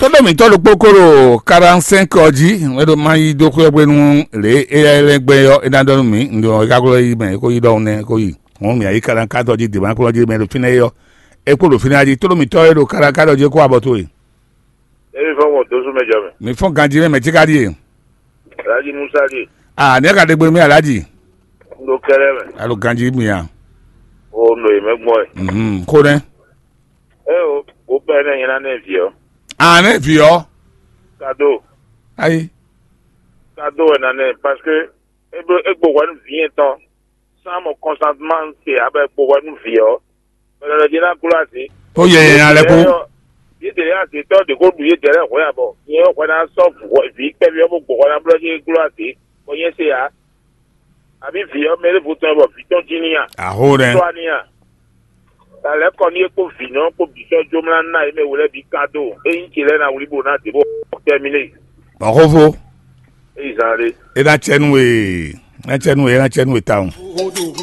Todo mi todo pokoro 45 oji wedo mai do ko egbe nu le elegbe yo edadonu mi ndo gagulo yi me ko yi do ne ko yi won mi ayi 44 oji de ban ko oji me lo fine yo e ko lo fine aji todo mi to ero 44 oji ko aboto yi e fo mo do su mejo mi fon ganji me ti kadi e Alhaji Musa di ne ka de gbe mi Alhaji ndo kere me alo ganji mi ya o no e megbo ko ne o pe na yin na ne fi o ne fi yo cadeau ayi cadeau na ne parce que egbo wa nu vient temps sans mon consentement c'est avec egbo wa nu fi o le dira kulasi to ye yan le ko yedere ati to de ko du yedere ko ya bo yen o na so vi pe bi o gbo ko na bloje kulasi ko yen se ya abi fi o mere futon bo fi ton jinia ahore to ania ale ko ni ko fi no ko bi so jomla na ime wole bi cadeau e yin kile na wuli bo na ti bo terminer Bravo. e zare E na chenu e na chenu e town.